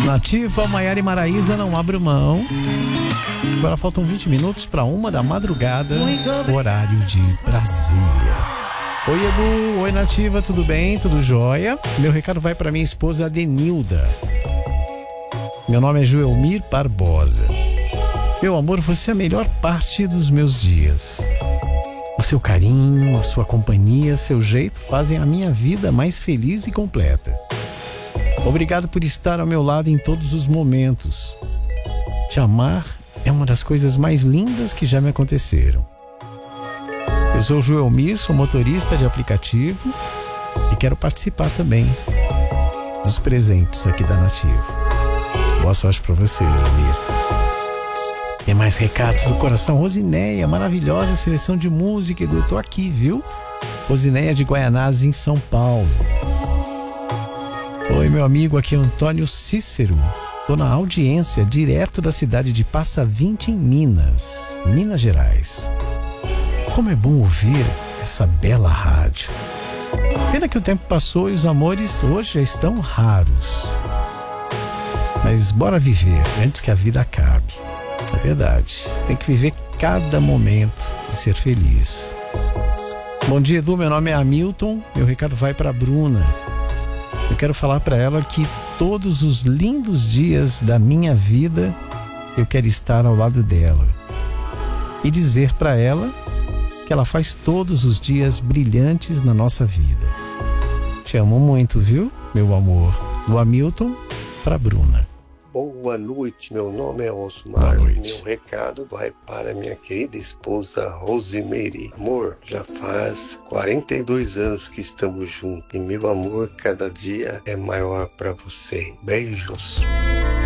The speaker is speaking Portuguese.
Nativa, Maiara e Maraísa, não abro mão. Agora faltam 20 minutos para 1 da madrugada, horário de Brasília. Oi, Edu. Oi, Nativa. Tudo bem? Tudo jóia? Meu recado vai para minha esposa Adenilda. Meu nome é Joelmir Barbosa. Meu amor, você é a melhor parte dos meus dias. O seu carinho, a sua companhia, seu jeito fazem a minha vida mais feliz e completa. Obrigado por estar ao meu lado em todos os momentos. Te amar é uma das coisas mais lindas que já me aconteceram. Eu sou o Joelmir, sou motorista de aplicativo e quero participar também dos presentes aqui da Nativa. Boa sorte para você, Joelmir. Tem mais recados do coração. Rosineia, maravilhosa seleção de música, Edu. Eu tô aqui, viu? Rosineia de Guaianazes, em São Paulo. Oi, meu amigo, aqui é Antônio Cícero. Tô na audiência, direto da cidade de Passa 20, em Minas Gerais. Como é bom ouvir essa bela rádio. Pena que o tempo passou e os amores hoje já estão raros. Mas bora viver antes que a vida acabe. É verdade. Tem que viver cada momento e ser feliz. Bom dia, Edu. Meu nome é Hamilton. Meu recado vai para Bruna. Eu quero falar para ela que todos os lindos dias da minha vida eu quero estar ao lado dela. E dizer para ela que ela faz todos os dias brilhantes na nossa vida. Te amo muito, viu, meu amor? Do Hamilton para Bruna. Boa noite, meu nome é Osmar. Meu recado vai para minha querida esposa Rosemary. Amor, já faz 42 anos que estamos juntos e meu amor cada dia é maior para você. Beijos.